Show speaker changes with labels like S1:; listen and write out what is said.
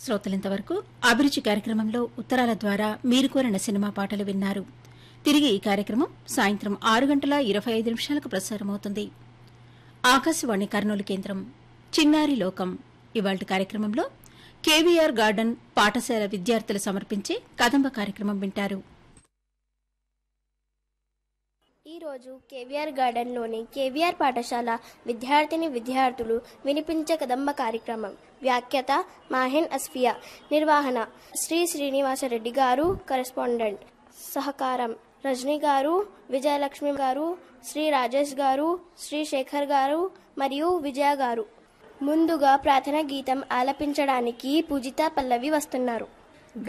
S1: శ్రోతలింతవరకు అభిరుచి కార్యక్రమంలో ఉత్తరాల ద్వారా మీరు కోరిన సినిమా పాటలు విన్నారు. తిరిగి ఈ కార్యక్రమం సాయంత్రం 6:25 ప్రసారమవుతుంది. ఆకాశవాణి కర్నూలు కేంద్రం. చిన్నారి లోకం ఇవాల్టి కార్యక్రమంలో కేవీఆర్ గార్డెన్ పాఠశాల విద్యార్థులు సమర్పించే కదంబ కార్యక్రమం వింటారు.
S2: ఈరోజు కేవీఆర్ గార్డెన్లోని కేవీఆర్ పాఠశాల విద్యార్థులు వినిపించే కదంబ కార్యక్రమం. వ్యాఖ్యాత మాహిన్ అస్ఫియా. నిర్వహణ శ్రీ శ్రీనివాసరెడ్డి గారు. కరెస్పాండెంట్ సహకారం రజనీ గారు, విజయలక్ష్మి గారు, శ్రీ రాజేష్ గారు, శ్రీ శేఖర్ గారు మరియు విజయ గారు. ముందుగా ప్రార్థన గీతం ఆలపించడానికి పూజిత పల్లవి వస్తున్నారు.